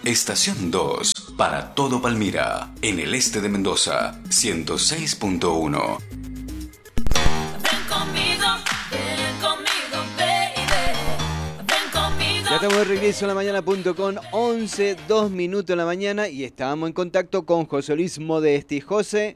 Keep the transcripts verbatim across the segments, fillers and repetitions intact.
Estación dos, para todo Palmira, en el este de Mendoza, ciento seis punto uno. Ya estamos de regreso en la mañana punto com, once, dos minutos en la mañana y estábamos en contacto con José Luis Modesti. José.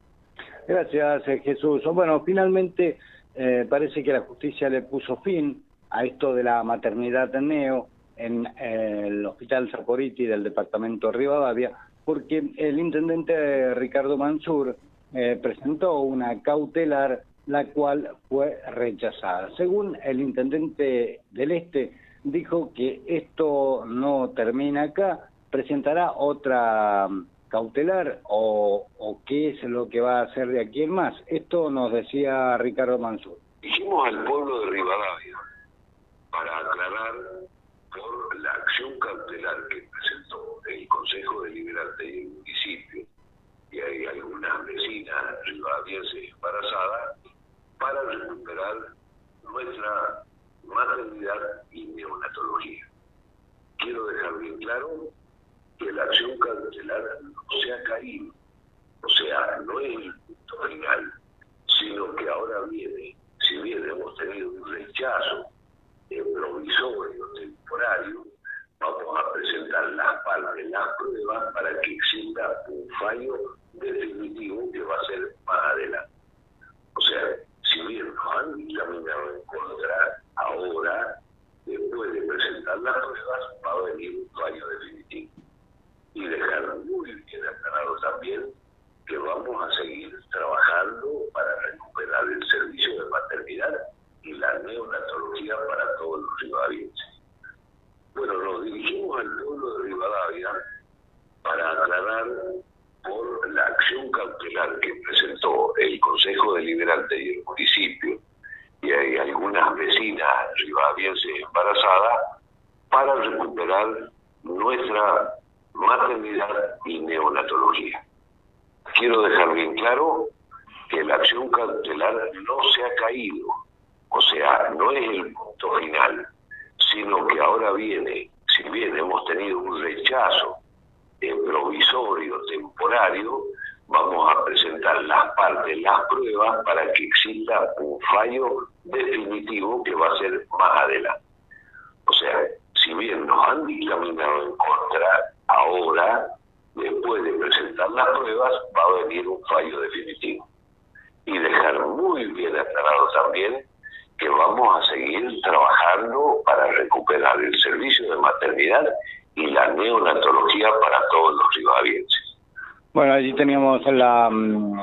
Gracias, Jesús. Bueno, finalmente eh, parece que la justicia le puso fin a esto de la maternidad Neo en eh, el Hospital Saporiti del departamento de Rivadavia, porque el intendente Ricardo Mansur eh, presentó una cautelar, la cual fue rechazada. Según el intendente del Este, dijo que esto no termina acá, presentará otra cautelar o, o qué es lo que va a hacer de aquí en más. Esto nos decía Ricardo Mansur. Dijimos al pueblo de Rivadavia para aclarar por la acción cautelar que presentó el Consejo Deliberante y el municipio, y hay algunas vecinas rivadavienses embarazadas, para recuperar nuestra maternidad y neonatología. Quiero dejar bien claro que la acción cautelar no se ha caído, o sea, no es el punto final, sino que ahora viene, si bien hemos tenido un rechazo provisorio, temporario, vamos a presentar las partes, las pruebas para que exista un fallo definitivo que va a ser más adelante. O sea, si bien nos han caminado en contra, ahora, después de presentar las pruebas, va a venir un fallo definitivo. Y dejar muy bien aclarado también que vamos a seguir trabajando para recuperar el servicio de maternidad y la neonatología para todos los rivadavienses. Bueno, nos dirigimos al pueblo de Rivadavia para aclarar por la acción cautelar que presentó el Consejo Deliberante y el municipio, y hay algunas vecinas rivadavienses embarazadas, para recuperar nuestra maternidad y neonatología. Quiero dejar bien claro que la acción cautelar no se ha caído, o sea, no es el punto final, sino que ahora viene, si bien hemos tenido un rechazo eh, provisorio, temporario, vamos a presentar las partes, las pruebas, para que exista un fallo definitivo que va a ser más adelante. O sea, si bien nos han dictaminado en contra, ahora, después de presentar las pruebas, va a venir un fallo definitivo. Y dejar muy bien aclarado también que vamos a seguir trabajando para recuperar el servicio de maternidad y la neonatología para todos los rivadavienses. Bueno, allí teníamos la,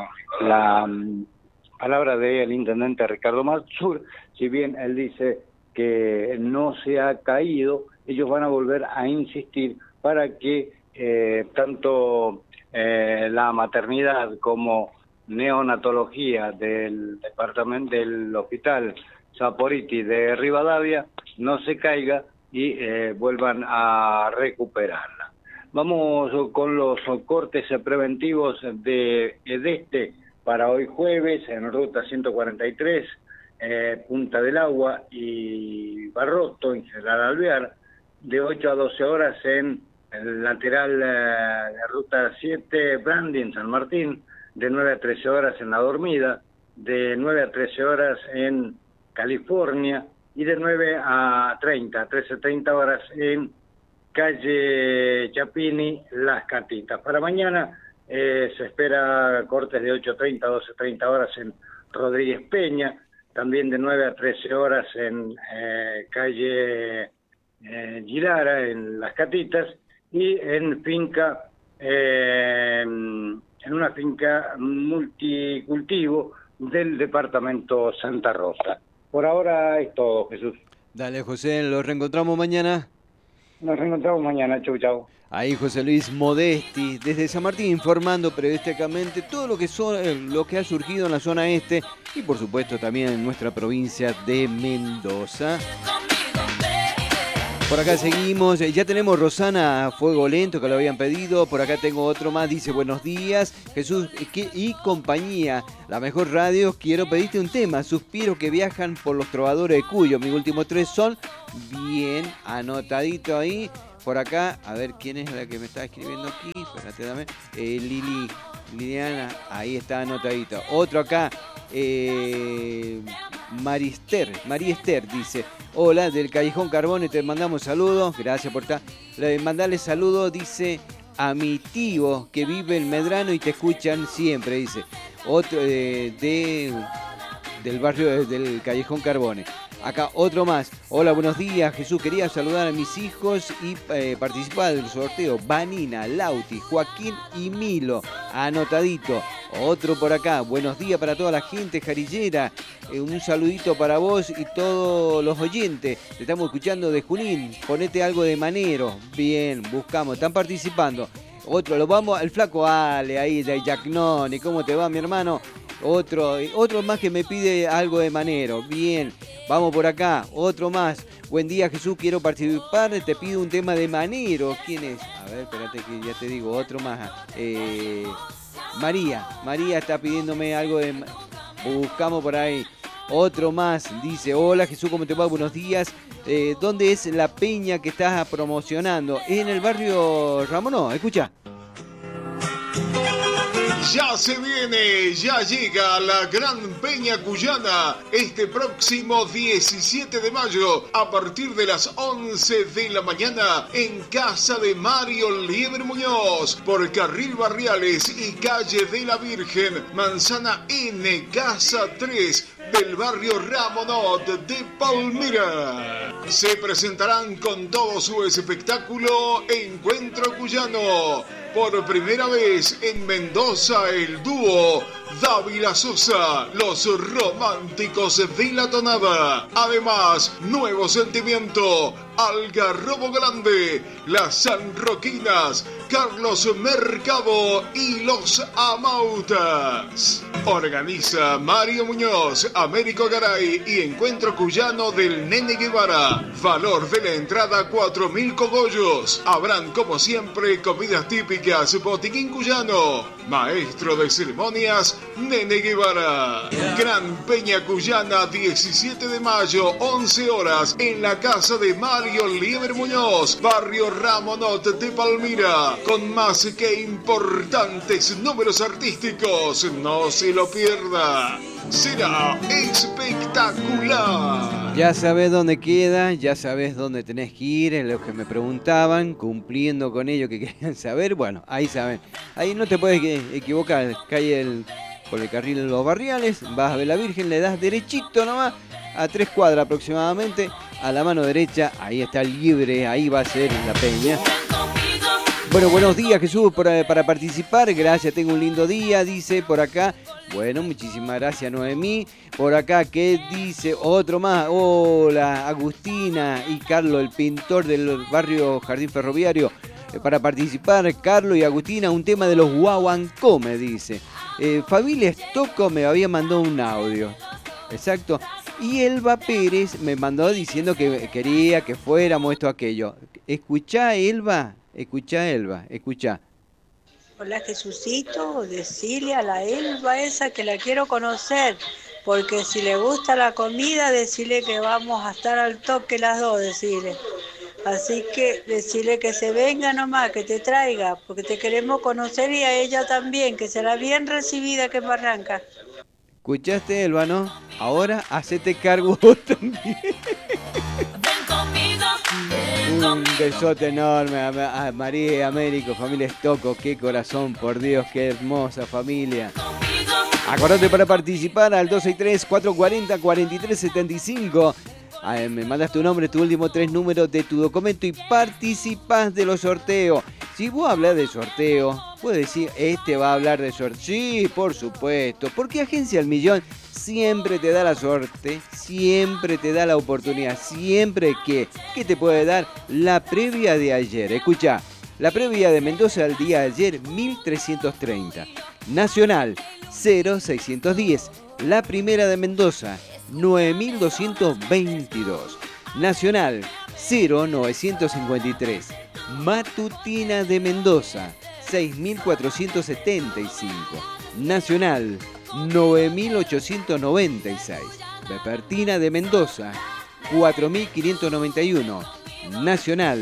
la palabra del intendente Ricardo Mansur. Si bien él dice que no se ha caído, ellos van a volver a insistir para que eh, tanto eh, la maternidad como neonatología del departamento del Hospital Saporiti de Rivadavia no se caiga y eh, vuelvan a recuperarla. Vamos con los cortes preventivos de Edeste para hoy jueves en ruta ciento cuarenta y tres, eh, Punta del Agua y Barroto, en General Alvear, de ocho a doce horas en el lateral eh, de ruta siete, Brandi, en San Martín, de nueve a trece horas en La Dormida, de nueve a trece horas en California y de nueve a treinta, trece treinta horas en calle Chapini, Las Catitas. Para mañana eh, se espera cortes de ocho treinta a doce treinta horas en Rodríguez Peña, también de nueve a trece horas en eh, calle eh, Gilara, en Las Catitas, y en finca, eh, en una finca multicultivo del departamento Santa Rosa. Por ahora es todo, Jesús. Dale, José, los reencontramos mañana. Nos reencontramos mañana, chau, chau. Ahí José Luis Modesti, desde San Martín, informando periodísticamente todo lo que, son, lo que ha surgido en la zona este y por supuesto también en nuestra provincia de Mendoza. Por acá seguimos, ya tenemos Rosana Fuego Lento, que lo habían pedido. Por acá tengo otro más, dice buenos días, Jesús y compañía, la mejor radio. Quiero pedirte un tema, Suspiros que viajan por los trovadores de Cuyo. Mis últimos tres son bien anotadito ahí. por acá, a ver quién es la que me está escribiendo aquí. Espérate, dame. Eh, Lili, Liliana, ahí está anotadito. Otro acá, eh, Marister, Mariester dice: hola, del Callejón Carbone, te mandamos saludos. Gracias por estar. Mandarle saludos, dice, a mi tío que vive en Medrano y te escuchan siempre, dice. Otro eh, de, del barrio del Callejón Carbone. Acá otro más. Hola, buenos días, Jesús. Quería saludar a mis hijos y eh, participar del sorteo. Vanina, Lauti, Joaquín y Milo. Anotadito. Otro por acá. Buenos días para toda la gente jarillera. Eh, un saludito para vos y todos los oyentes. Te estamos escuchando de Junín. Ponete algo de Manero. Bien, buscamos. Están participando. Otro, lo vamos al flaco Ale ahí de Yacnone. ¿Cómo te va, mi hermano? Otro, otro más que me pide algo de Manero. Bien, vamos por acá. Otro más. Buen día, Jesús, quiero participar. Te pido un tema de Manero. ¿Quién es? A ver, espérate que ya te digo. Otro más. Eh, María. María está pidiéndome algo de... Buscamos por ahí. Otro más. Dice: hola, Jesús, ¿cómo te va? Buenos días. Eh, ¿Dónde es la peña que estás promocionando? En el barrio Ramonó. Escucha. Ya se viene, ya llega la Gran Peña Cuyana este próximo diecisiete de mayo a partir de las once de la mañana en casa de Mario Lieber Muñoz por Carril Barriales y calle de la Virgen, manzana N, casa tres del barrio Ramonot de Palmira. Se presentarán con todo su espectáculo Encuentro Cuyano. Por primera vez en Mendoza, el dúo Dávila Sosa, los románticos de la tonada. Además, Nuevo Sentimiento, Algarrobo Grande, las Sanroquinas, Carlos Mercado y los Amautas. Organiza Mario Muñoz, Américo Garay y Encuentro Cuyano del Nene Guevara. Valor de la entrada cuatro mil cogollos. Habrán como siempre comidas típicas, botiquín cuyano. Maestro de ceremonias, Nene Guevara. Gran Peña Cuyana, diecisiete de mayo, once horas, en la casa de Mario Lieber Muñoz, barrio Ramonot de Palmira, con más que importantes números artísticos. No se lo pierda. Será espectacular. Ya sabes dónde queda, ya sabes dónde tenés que ir, es lo que me preguntaban, cumpliendo con ello que querían saber. Bueno, ahí saben. Ahí no te puedes equivocar, calle el, por el carril de los Barriales, vas a ver la Virgen, le das derechito nomás, a tres cuadras aproximadamente, a la mano derecha, ahí está libre, ahí va a ser la peña. Bueno, buenos días, Jesús, para, para participar. Gracias, tengo un lindo día, dice por acá. Bueno, muchísimas gracias, Noemí. Por acá, ¿qué dice? Otro más. Hola, Agustina y Carlos, el pintor del barrio Jardín Ferroviario. Eh, para participar, Carlos y Agustina, un tema de los Guaguancó, me dice. Eh, Familia Estocco me había mandado un audio. Exacto. Y Elba Pérez me mandó diciendo que quería que fuéramos esto, aquello. Escuchá, Elba. Escuchá, Elba, escuchá. Hola, Jesucito, decile a la Elba esa que la quiero conocer, porque si le gusta la comida, decile que vamos a estar al toque las dos, decile. Así que decile que se venga nomás, que te traiga, porque te queremos conocer y a ella también, que será bien recibida que en Barranca. ¿Escuchaste, Elba, no? Ahora hacete cargo vos también. Un besote enorme a María y Américo, familia Estocco, qué corazón, por Dios, qué hermosa familia. Acordate para participar al dos seis tres, cuatro cuatro cero, cuatro tres siete cinco. Ay, me mandas tu nombre, tu último tres números de tu documento y participás de los sorteos. Si vos hablas de sorteo, puedes decir, este va a hablar de sorteo. Sí, por supuesto, porque Agencia El Millón siempre te da la suerte, siempre te da la oportunidad, siempre que, ¿qué te puede dar? La previa de ayer. Escucha, la previa de Mendoza al día de ayer, mil trescientos treinta. Nacional, cero seiscientos diez. La primera de Mendoza, nueve mil doscientos veintidós. Nacional, cero novecientos cincuenta y tres. Matutina de Mendoza, seis mil cuatrocientos setenta y cinco. Nacional, nueve mil ochocientos noventa y seis. Vespertina de Mendoza, cuatro mil quinientos noventa y uno. Nacional,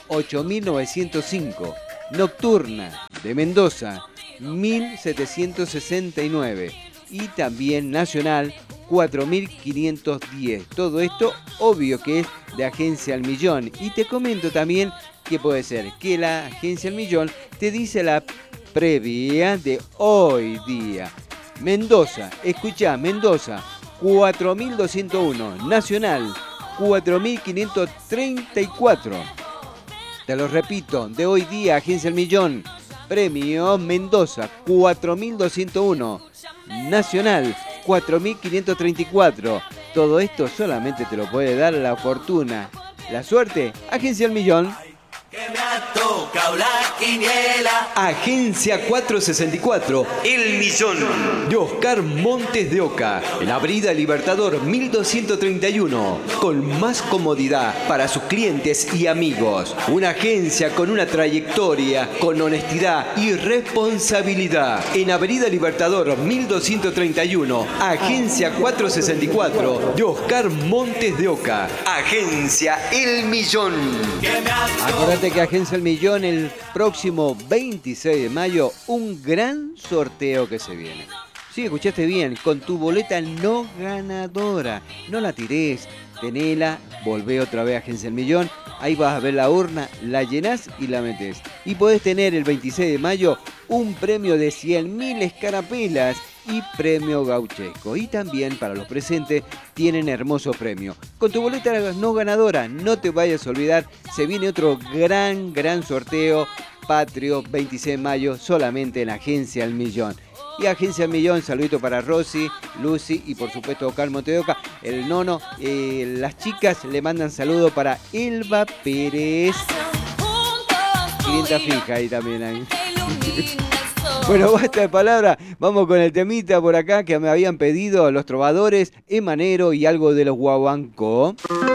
ocho mil novecientos cinco. Nocturna de Mendoza, mil setecientos sesenta y nueve. Y también Nacional, cuatro mil quinientos diez. Todo esto obvio que es de Agencia al Millón. Y te comento también que puede ser que la Agencia al Millón te dice la previa de hoy día. Mendoza, escuchá, Mendoza, cuatro mil doscientos uno. Nacional, cuatro mil quinientos treinta y cuatro. Te lo repito, de hoy día, Agencia al Millón. Premio Mendoza, cuatro mil doscientos uno. Nacional, cuatro mil quinientos treinta y cuatro. Todo esto solamente te lo puede dar la fortuna. La suerte, Agencia al Millón. Que me ha tocado la quiniela. Agencia cuatrocientos sesenta y cuatro, El Millón, de Oscar Montes de Oca, en Avenida Libertador mil doscientos treinta y uno, con más comodidad para sus clientes y amigos. Una agencia con una trayectoria, con honestidad y responsabilidad. En Avenida Libertador mil doscientos treinta y uno, Agencia cuatrocientos sesenta y cuatro, de Oscar Montes de Oca. Agencia El Millón. Acordate que Agencia El Millón el próximo veintiséis de mayo, un gran sorteo que se viene. Sí, escuchaste bien, con tu boleta no ganadora. No la tirés, tenela, volvé otra vez a Agencia El Millón. Ahí vas a ver la urna, la llenás y la metés. Y podés tener el veintiséis de mayo un premio de cien mil escarapelas y premio gauchesco. Y también para los presentes tienen hermoso premio. Con tu boleta no ganadora, no te vayas a olvidar, se viene otro gran, gran sorteo patrio veintiséis de mayo solamente en Agencia El Millón. Y Agencia El Millón, saludito para Rosy, Lucy y por supuesto Oscar Montes de Oca, el nono. Eh, las chicas le mandan saludo para Elba Pérez. Clienta fija ahí también ahí. Bueno, basta de palabras, vamos con el temita por acá que me habían pedido los trovadores, Emanero y algo de los guaguancó.